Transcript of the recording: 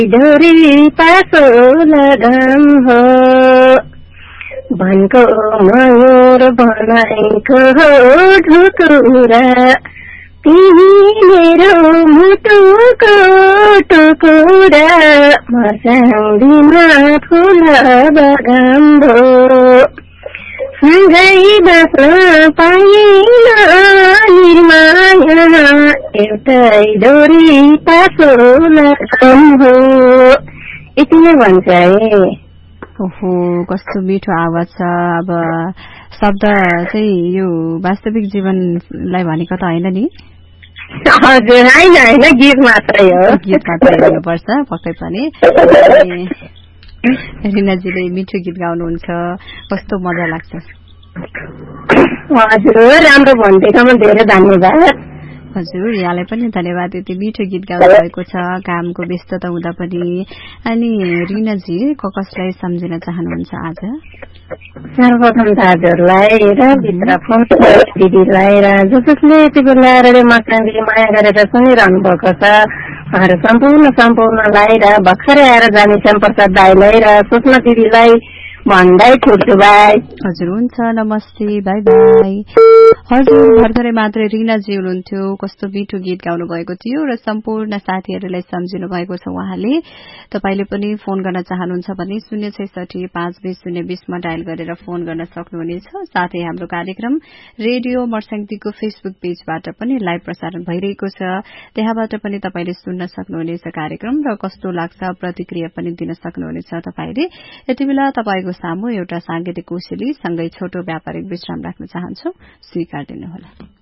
डोरी पासो लगाम हो भनको मयूर बनाएको हो ढुकुरा तिमी मेरो मुटुको टुकुरा मर्साउँदिमा फुल बगाम हो सँगै बस्न पाइन निर्माया एउटै डोरी पासो लगाम हो यति नै भन्छ है। ओहो कस्तो मिठो आवाज छ। अब शब्द चाहिँ यो वास्तविक जीवनलाई भनेको त होइन नि? हजुर होइन गीत मात्रै हो। गीत मात्रै हुनुपर्छ पक्कै पनि। रिनाजीले मिठो गीत गाउनुहुन्छ, कस्तो मजा लाग्छ। हजुर राम्रो भनिदिएकोमा धेरै धन्यवाद। हजुर यहाँलाई पनि धन्यवाद। यति मिठो गीत गाउनु भएको छ कामको व्यस्तता हुँदा पनि। अनि रिनाजी कसलाई सम्झिन चाहनुहुन्छ आज? सर्वप्रथम त हजुरलाई र भित्र फोन दिदीलाई र जसले यति बेला रेडियो मर्चाङदेखि माया गरेर सुनिरहनु भएको छ उहाँहरू सम्पूर्णलाई र भर्खरै आएर जाने श्यामप्रसाद दाईलाई र सुषमा दिदीलाई भन्दै छुट्छु बाई। हजुर हुन्छ, नमस्ते, बाई बाई। हजुर भर्खरै मात्रै रिनाजी हुनुहुन्थ्यो, कस्तो मिठो गीत गाउनु भएको थियो र सम्पूर्ण साथीहरूलाई सम्झिनु भएको छ उहाँले। तपाईले पनि फोन गर्न चाहनुहुन्छ भने 066-520-020 मा डायल गरेर फोन गर्न सक्नुहुनेछ। साथै हाम्रो कार्यक्रम रेडियो मर्साङदीको फेसबुक पेजबाट पनि लाइभ प्रसारण भइरहेको छ, त्यहाँबाट पनि तपाईले सुन्न सक्नुहुनेछ कार्यक्रम र कस्तो लाग्छ प्रतिक्रिया पनि दिन सक्नुहुनेछ तपाईले। यति बेला तपाईको सामु एउटा सांगीतिक कोसेली सँगै छोटो व्यापारिक विश्राम राख्न चाहन्छु, स्वीकार दिनुहोला।